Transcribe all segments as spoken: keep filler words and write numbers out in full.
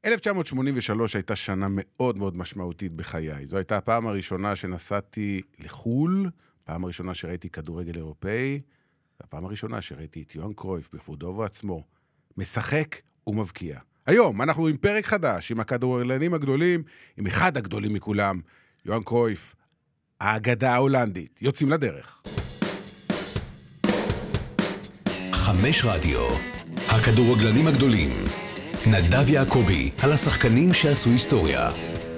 אלף תשע מאות שמונים ושלוש הייתה שנה מאוד מאוד משמעותית בחיי. זו הייתה הפעם הראשונה שנסעתי לחול, הפעם הראשונה שראיתי כדורגל אירופאי, והפעם הראשונה שראיתי את יוהאן קרויף בכבודו ובעצמו, משחק ומבקיע. היום אנחנו עם פרק חדש, עם הכדורגלנים הגדולים, עם אחד הגדולים מכולם, יוהאן קרויף, האגדה ההולנדית. יוצאים לדרך. חמש רדיו, הכדורגלנים הגדולים. נדב יעקבי, על השחקנים שעשו היסטוריה.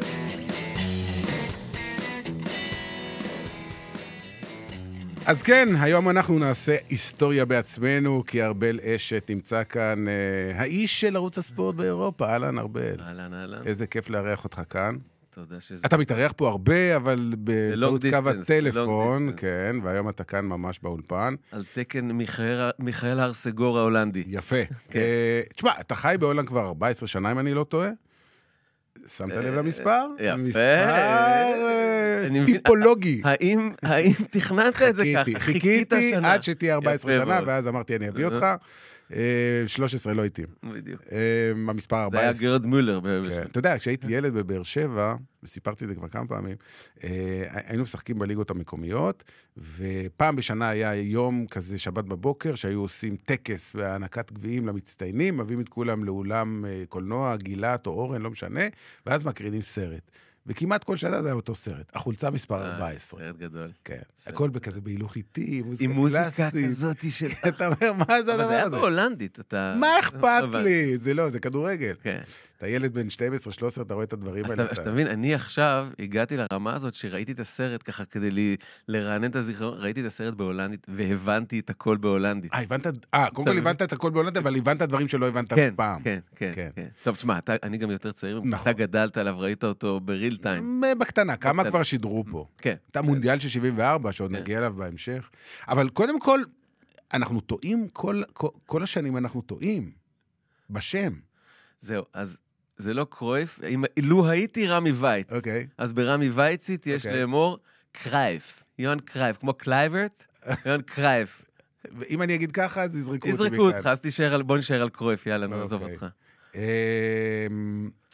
אז כן, היום אנחנו נעשה היסטוריה בעצמנו, כי ארבל אשת נמצא כאן, אה, האיש של ערוץ הספורט באירופה. אהלן, ארבל. אהלן, אהלן. איזה כיף לארח אותך כאן. תודה שזה... אתה מתארח פה הרבה, אבל באמצעות קו הטלפון, distance. כן, והיום אתה כאן ממש באולפן. על תקן מיכאל, מיכאל הרסגור ההולנדי. יפה. אה, תשמע, אתה חי בהולנד כבר ארבע עשרה שנה, אם אני לא טועה? שמת לב למספר? יפה. מספר טיפולוגי. האם, האם תכננת את זה ככה? חיכיתי עד שתהיה ארבע עשרה שנה, ואז אמרתי, אני אביא אותך. שלוש עשרה לא איתי. בדיוק. המספר ארבע עשרה. זה היה גרד מולר. אתה יודע, כשהייתי ילד בבאר שבע, וסיפרתי את זה כבר כמה פעמים, היינו משחקים בליגות המקומיות, ופעם בשנה היה יום כזה שבת בבוקר, שהיו עושים טקס והענקת גביעים למצטיינים, מביאים את כולם לאולם קולנוע, גילת או אורן, לא משנה, ואז מקרינים סרט. וכמעט כל שנה זה היה אותו סרט. החולצה מספר ארבע עשרה. סרט גדול. כן. הכל בכזה בהילוך איטי, מוזיקה קלאסית. עם מוזיקה כזאת של... אתה אומר, מה זה הדבר הזה? אבל זה היה בהולנדית, אתה... מה אכפת לי? זה לא, זה כדורגל. כן. אתה ילד בן שתים עשרה שלוש עשרה, אתה רואה את הדברים האלה. אז אתה מבין, אני עכשיו הגעתי לרמה הזאת שראיתי את הסרט ככה כדי לרענן את הזיכרון, ראיתי את הסרט בהולנדית והבנתי את הכל בהולנדית. אה, הבנת? אה, קודם כל הבנת את הכל בהולנדית, אבל הבנת דברים שלא הבנת פעם. כן, כן, כן. טוב, תשמע, אני גם יותר צעיר, אתה גדלת עליו, ראית אותו בריל טיים. בקטנה, כמה כבר שידרו פה. כן. אתה מונדיאל של שבעים וארבע, שעוד נגיע אליו בהמשך. אבל קודם כל, אנחנו טועים, כל השנים אנחנו טועים. בשם. זהו, אז זה לא קרויף, לו הייתי רמי וייץ, אז ברמי וייצית יש לאמור קרייף, יוהאן קרייף, כמו קלייברט, יוהאן קרייף. ואם אני אגיד ככה, אז יזרקו אותי. יזרקו אותך, אז בוא נשאר על קרויף, יאללה, נעזוב אותך.